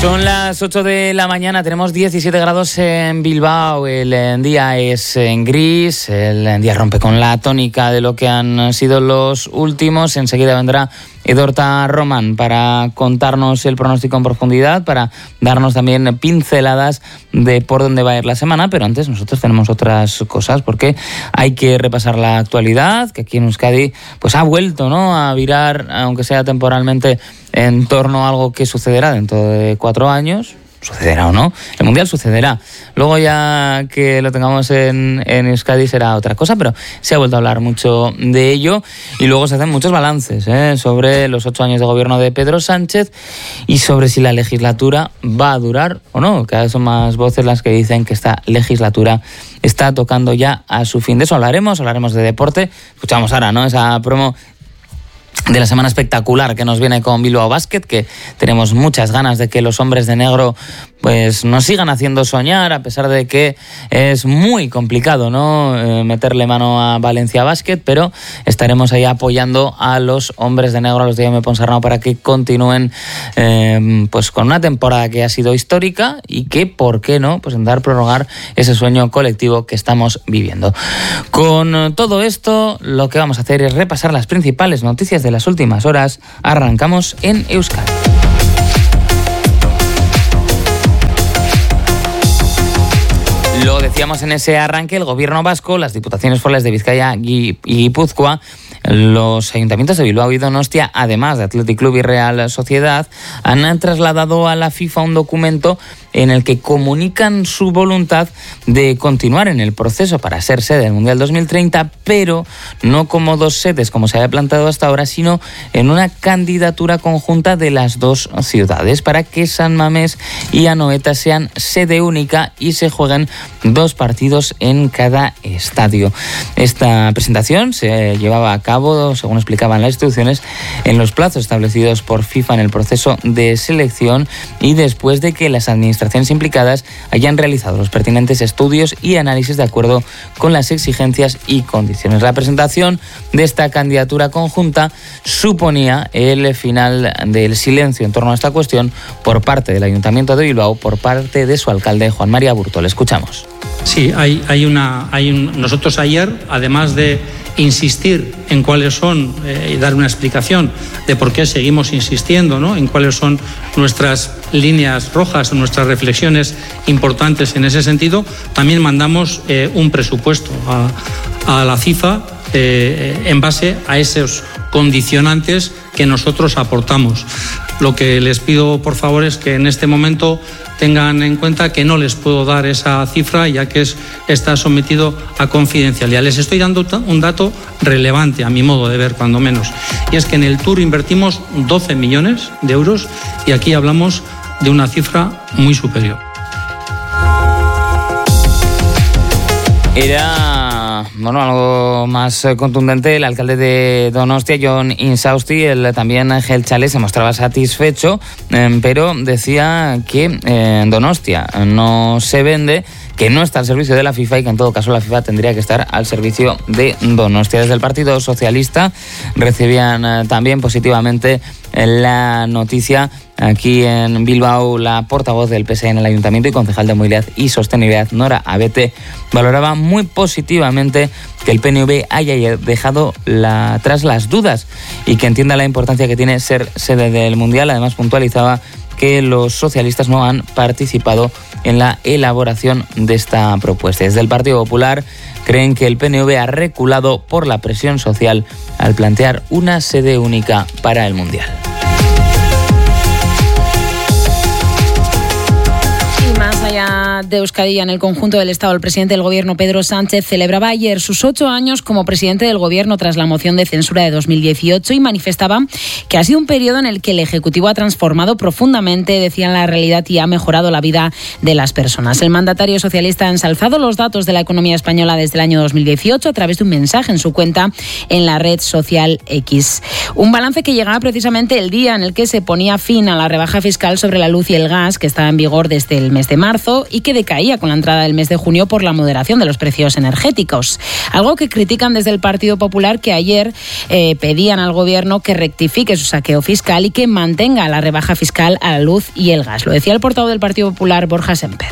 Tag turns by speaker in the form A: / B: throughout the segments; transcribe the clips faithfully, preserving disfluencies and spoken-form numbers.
A: Son las ocho de la mañana, tenemos diecisiete grados en Bilbao, el día es en gris, el día rompe con la tónica de lo que han sido los últimos. Enseguida vendrá Edorta Román para contarnos el pronóstico en profundidad, para darnos también pinceladas de por dónde va a ir la semana, pero antes nosotros tenemos otras cosas, porque hay que repasar la actualidad, que aquí en Euskadi pues ha vuelto, ¿no?, a virar, aunque sea temporalmente, en torno a algo que sucederá dentro de cuatro años. Sucederá o no, el Mundial sucederá. Luego ya que lo tengamos en, en Euskadi será otra cosa, pero se ha vuelto a hablar mucho de ello y luego se hacen muchos balances ¿eh? sobre los ocho años de gobierno de Pedro Sánchez y sobre si la legislatura va a durar o no. Cada vez son más voces las que dicen que esta legislatura está tocando ya a su fin. De eso hablaremos, hablaremos de deporte. Escuchamos ahora, ¿no?, esa promo de la semana espectacular que nos viene con Bilbao Basket, que tenemos muchas ganas de que los hombres de negro pues nos sigan haciendo soñar, a pesar de que es muy complicado, ¿no?, eh, meterle mano a Valencia Basket, pero estaremos ahí apoyando a los hombres de negro, a los de Jaume Ponsarnau, para que continúen eh, pues con una temporada que ha sido histórica y que, ¿por qué no?, pues en dar prorrogar ese sueño colectivo que estamos viviendo. Con todo esto, lo que vamos a hacer es repasar las principales noticias de las últimas horas. Arrancamos en Euskadi. Lo decíamos en ese arranque, el gobierno vasco, las diputaciones forales de Vizcaya y Guipúzcoa, los ayuntamientos de Bilbao y Donostia, además de Athletic Club y Real Sociedad, han trasladado a la FIFA un documento en el que comunican su voluntad de continuar en el proceso para ser sede del Mundial dos mil treinta, pero no como dos sedes como se había planteado hasta ahora, sino en una candidatura conjunta de las dos ciudades, para que San Mamés y Anoeta sean sede única y se jueguen dos partidos en cada estadio. Esta presentación se llevaba a cabo, según explicaban las instituciones, en los plazos establecidos por FIFA en el proceso de selección y después de que las administraciones implicadas hayan realizado los pertinentes estudios y análisis de acuerdo con las exigencias y condiciones. La presentación de esta candidatura conjunta suponía el final del silencio en torno a esta cuestión por parte del Ayuntamiento de Bilbao, por parte de su alcalde Juan María Burto. Le escuchamos.
B: Sí, hay, hay una, hay un, nosotros ayer, además de insistir en cuáles son eh, y dar una explicación de por qué seguimos insistiendo, ¿no?, en cuáles son nuestras líneas rojas o nuestras reflexiones importantes en ese sentido, también mandamos eh, un presupuesto a, a la FIFA eh, en base a esos condicionantes que nosotros aportamos. Lo que les pido, por favor, es que en este momento tengan en cuenta que no les puedo dar esa cifra, ya que es, está sometido a confidencialidad. Les estoy dando un dato relevante, a mi modo de ver, cuando menos, y es que en el Tour invertimos doce millones de euros y aquí hablamos de una cifra muy superior.
A: Era, bueno, algo más contundente. El alcalde de Donostia, Jon Insausti, el también Ángel Chale, se mostraba satisfecho, eh, pero decía que eh, Donostia no se vende, que no está al servicio de la FIFA y que en todo caso la FIFA tendría que estar al servicio de Donostia. Desde el Partido Socialista recibían eh, también positivamente eh, la noticia. Aquí en Bilbao, la portavoz del P S E en el Ayuntamiento y concejal de Movilidad y Sostenibilidad, Nora Abete, valoraba muy positivamente que el P N V haya dejado la, atrás las dudas y que entienda la importancia que tiene ser sede del Mundial. Además, puntualizaba que los socialistas no han participado en la elaboración de esta propuesta. Desde el Partido Popular creen que el P N V ha reculado por la presión social al plantear una sede única para el Mundial.
C: De Euskadi, en el conjunto del Estado, el presidente del Gobierno, Pedro Sánchez, celebraba ayer sus ocho años como presidente del Gobierno tras la moción de censura de dos mil dieciocho y manifestaba que ha sido un periodo en el que el Ejecutivo ha transformado profundamente, decían, la realidad y ha mejorado la vida de las personas. El mandatario socialista ha ensalzado los datos de la economía española desde el año dos mil dieciocho a través de un mensaje en su cuenta en la red social X. Un balance que llegaba precisamente el día en el que se ponía fin a la rebaja fiscal sobre la luz y el gas que estaba en vigor desde el mes de marzo y que decaía con la entrada del mes de junio por la moderación de los precios energéticos. Algo que critican desde el Partido Popular, que ayer eh, pedían al Gobierno que rectifique su saqueo fiscal y que mantenga la rebaja fiscal a la luz y el gas. Lo decía el portavoz del Partido Popular, Borja Semper.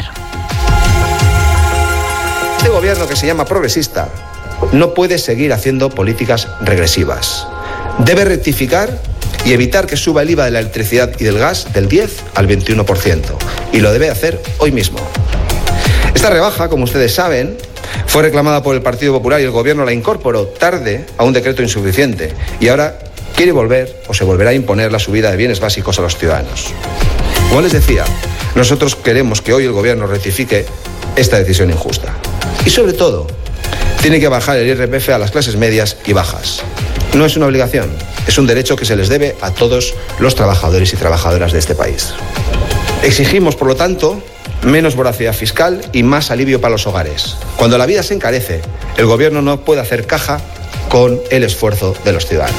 D: Este Gobierno, que se llama progresista, no puede seguir haciendo políticas regresivas. Debe rectificar y evitar que suba el I V A de la electricidad y del gas del diez al veintiuno por ciento. Y lo debe hacer hoy mismo. Esta rebaja, como ustedes saben, fue reclamada por el Partido Popular y el Gobierno la incorporó tarde a un decreto insuficiente. Y ahora quiere volver o se volverá a imponer la subida de bienes básicos a los ciudadanos. Como les decía, nosotros queremos que hoy el Gobierno rectifique esta decisión injusta. Y sobre todo, tiene que bajar el I R P F a las clases medias y bajas. No es una obligación, es un derecho que se les debe a todos los trabajadores y trabajadoras de este país. Exigimos, por lo tanto, menos voracidad fiscal y más alivio para los hogares. Cuando la vida se encarece, el Gobierno no puede hacer caja con el esfuerzo de los ciudadanos.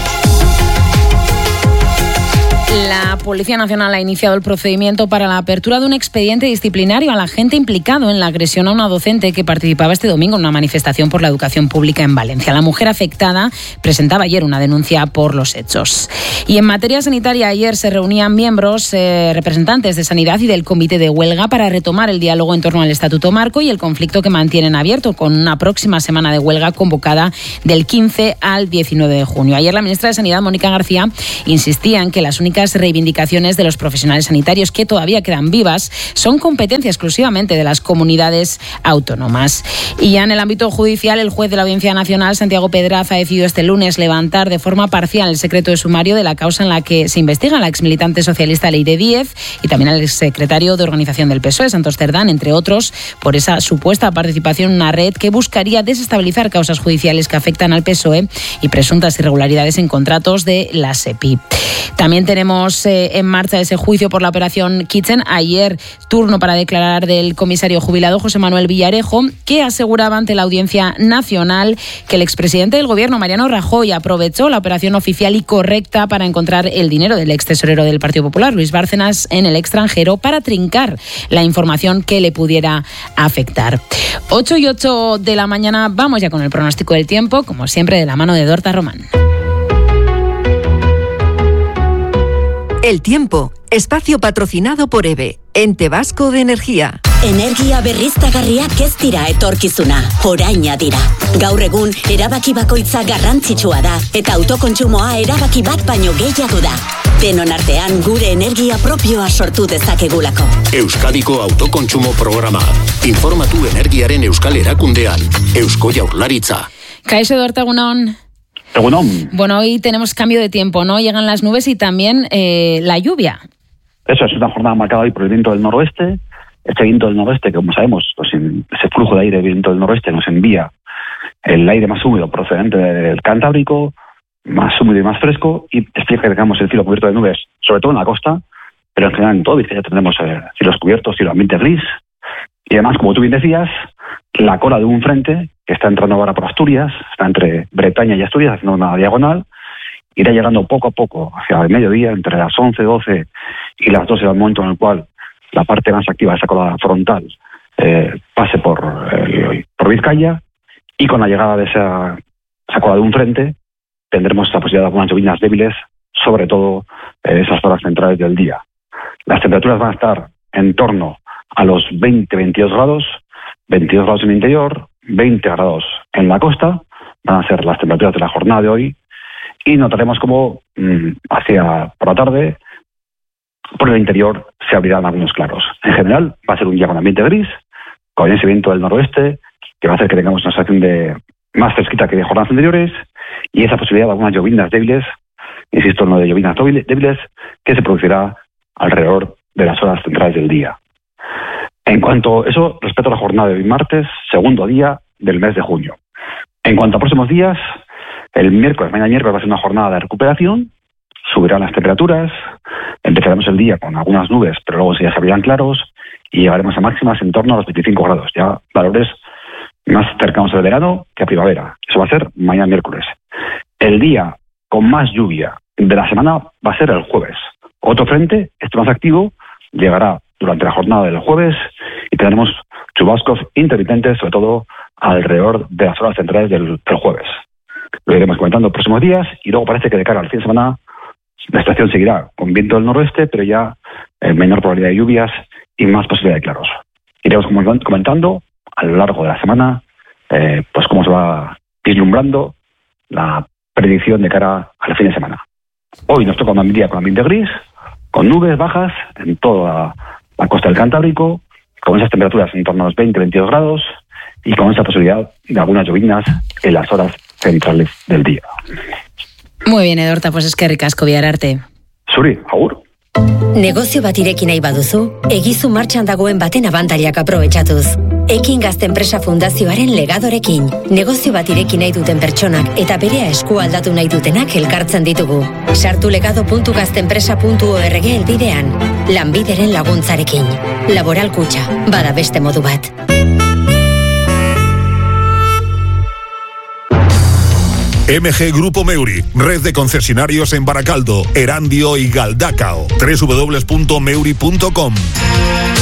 C: La Policía Nacional ha iniciado el procedimiento para la apertura de un expediente disciplinario al agente implicado en la agresión a una docente que participaba este domingo en una manifestación por la educación pública en Valencia. La mujer afectada presentaba ayer una denuncia por los hechos. Y en materia sanitaria, ayer se reunían miembros, eh, representantes de Sanidad y del Comité de Huelga para retomar el diálogo en torno al Estatuto Marco y el conflicto que mantienen abierto, con una próxima semana de huelga convocada del quince al diecinueve de junio. Ayer la ministra de Sanidad, Mónica García, insistía en que las únicas reivindicaciones de los profesionales sanitarios que todavía quedan vivas son competencia exclusivamente de las comunidades autónomas. Y ya en el ámbito judicial, el juez de la Audiencia Nacional, Santiago Pedraz, ha decidido este lunes levantar de forma parcial el secreto de sumario de la causa en la que se investiga a la exmilitante socialista Leire Díez y también al exsecretario de Organización del P S O E, Santos Cerdán, entre otros, por esa supuesta participación en una red que buscaría desestabilizar causas judiciales que afectan al P S O E y presuntas irregularidades en contratos de la SEPI. También tenemos eh, en marcha ese juicio por la operación Kitchen. Ayer, turno para declarar del comisario jubilado José Manuel Villarejo, que aseguraba ante la Audiencia Nacional que el expresidente del Gobierno, Mariano Rajoy, aprovechó la operación oficial y correcta para encontrar el dinero del ex tesorero del Partido Popular, Luis Bárcenas, en el extranjero para trincar la información que le pudiera afectar. ocho y ocho de la mañana, vamos ya con el pronóstico del tiempo, como siempre de la mano de Dorta Román.
E: El tiempo, espacio patrocinado por EVE, Ente Vasco de Energía.
F: Energia berriztagarriak ez dira etorkizuna, oraina dira. Gaur egun, erabaki bakoitza garrantzitsua da, eta autokontsumoa erabaki bat baino gehiago da. Denon artean gure energia propioa sortu dezakegulako.
G: Euskadiko autokontsumo programa. Informatu energiaren euskal erakundean. Eusko Jaurlaritza.
C: Kaixo Dorta, egunon. Bueno, hoy tenemos cambio de tiempo, ¿no? Llegan las nubes y también eh, la lluvia.
H: Eso es una jornada marcada hoy por el viento del noroeste. Este viento del noroeste, que como sabemos, pues en ese flujo de aire del viento del noroeste nos envía el aire más húmedo procedente del Cantábrico, más húmedo y más fresco, y explica que tengamos el cielo cubierto de nubes, sobre todo en la costa, pero en general en todo Vizcaya tendremos eh, cielos cubiertos, cielo ambiente gris, y además, como tú bien decías, la cola de un frente que está entrando ahora por Asturias, está entre Bretaña y Asturias, haciendo una diagonal, irá llegando poco a poco hacia el mediodía, entre las once, doce y las doce, al momento en el cual la parte más activa de esa cola frontal eh, pase por, eh, por Vizcaya, y con la llegada de esa, esa cola de un frente tendremos la posibilidad de algunas llovinas débiles, sobre todo eh, esas horas centrales del día. Las temperaturas van a estar en torno a los veinte a veintidós grados, veintidós grados en el interior, veinte grados en la costa, van a ser las temperaturas de la jornada de hoy, y notaremos como mmm, hacia por la tarde, por el interior se abrirán algunos claros. En general va a ser un día con ambiente gris, con ese viento del noroeste, que va a hacer que tengamos una sensación de más fresquita que de jornadas anteriores, y esa posibilidad de algunas llovinas débiles, insisto en lo de llovinas débiles, que se producirá alrededor de las horas centrales del día. En cuanto a eso, respecto a la jornada de hoy martes, segundo día del mes de junio. En cuanto a próximos días, el miércoles, mañana miércoles va a ser una jornada de recuperación, subirán las temperaturas, empezaremos el día con algunas nubes, pero luego ya se abrirán claros y llegaremos a máximas en torno a los veinticinco grados, ya valores más cercanos al verano que a primavera. Eso va a ser mañana miércoles. El día con más lluvia de la semana va a ser el jueves. Otro frente, este más activo, llegará durante la jornada del jueves y tendremos chubascos intermitentes, sobre todo alrededor de las horas centrales del, del jueves. Lo iremos comentando los próximos días y luego parece que de cara al fin de semana la estación seguirá con viento del noroeste, pero ya eh, menor probabilidad de lluvias y más posibilidad de claros. Iremos comentando a lo largo de la semana eh, pues cómo se va vislumbrando la predicción de cara al fin de semana. Hoy nos toca un día con ambiente gris, con nubes bajas en toda la costa del Cantábrico, con esas temperaturas en torno a los veinte a veintidós grados y con esa posibilidad de algunas lluvias en las horas centrales del día.
C: Muy bien, Edorta, pues es que ricasco biararte.
H: Zuri, agur.
I: Negozio bat ireki nahi baduzu, egizu martxan dagoen baten abantariak aprobetxatuz. Ekin Gazte Enpresa Fundazioaren legadorekin. Negozio bat ireki nahi duten pertsonak eta berea esku aldatu nahi dutenak elkartzen ditugu. Sartu legado puntu gaztenpresa puntu org elbidean. Lanbideren laguntzarekin. Laboral Kutxa, bada beste modu bat.
J: M G Grupo Meuri, red de concesionarios en Baracaldo, Erandio y Galdacao. doble u doble u doble u punto meuri punto com.